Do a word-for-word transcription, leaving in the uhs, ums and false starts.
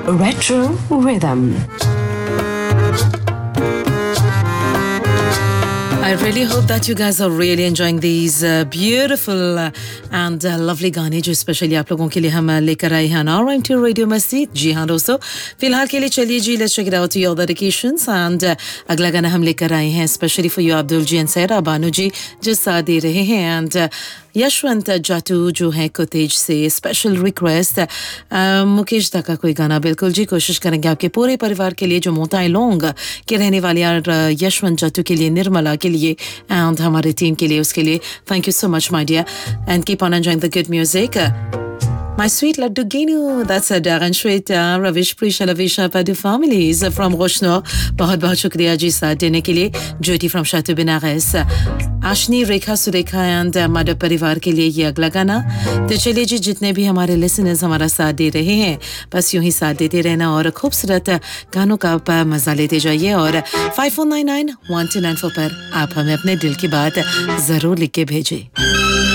Retro Rhythm. I really hope that you guys are really enjoying these uh, beautiful uh, and uh, lovely गाने जो specially आप लोगों के लिए हम लेकर आए हैं R M T रेडियो मस्जिद। जी हाँ दोस्तों, फिलहाल के लिए चलिए जी, let's check it out your dedications and अगला गाना हम लेकर आए हैं specially for you Abdul ji and सैरा बानू जी जो साथ दे रहे हैं एंड यशवंत जाटू जो है कोतेज से स्पेशल रिक्वेस्ट मुकेश दा का कोई गाना। बिल्कुल जी, कोशिश करेंगे आपके पूरे परिवार के लिए जो मोताई लोंग के रहने वाले यार यशवंत जाटू के लिए, निर्मला के लिए एंड हमारे टीम के लिए, उसके लिए thank you so much my dear and keep on enjoying the good music. My sweet Laddu Ginu, that's a Darren Shweta, Ravish Prisha Lavisha Padu families from Roshno. बहुत बहुत शुक्रिया जी साथ देने के लिए। ज्योति from शातू Banaras, Ashni, Rekha, Surekha and mother परिवार के लिए ये अगला गाना। तो चलिए जी, जितने भी हमारे लिसनर्स हमारा साथ दे रहे हैं बस यूं ही साथ देते रहना और खूबसूरत गानों का आप मजा लेते जाइए। और five four nine nine one two nine four पर आप हमें अपने दिल की बात जरूर लिख के भेजें।